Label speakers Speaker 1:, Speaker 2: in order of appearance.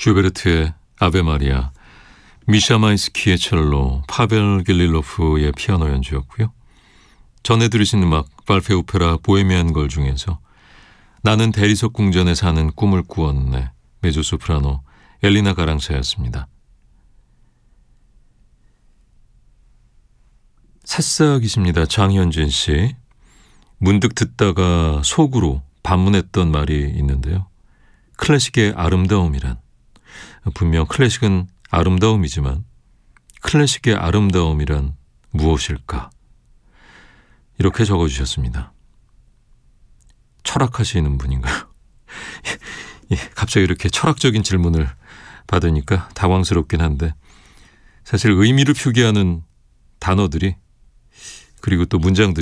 Speaker 1: 슈베르트의 아베 마리아, 미샤 마이스키의 첼로, 파벨 길릴로프의 피아노 연주였고요. 전에 들으신 음악 발페 오페라 보헤미안 걸 중에서 나는 대리석 궁전에 사는 꿈을 꾸었네, 메조소프라노 엘리나 가랑차였습니다. 새싹이십니다. 장현진 씨. 문득 듣다가 속으로 반문했던 말이 있는데요. 클래식의 아름다움이란, 분명 클래식은 아름다움이지만 클래식의 아름다움이란 무엇일까? 이렇게 적어주셨습니다. 철학하시는 분인가요? 갑자기 이렇게 철학적인 질문을 받으니까 당황스럽긴 한데, 사실 의미를 표기하는 단어들이, 그리고 또 문장들이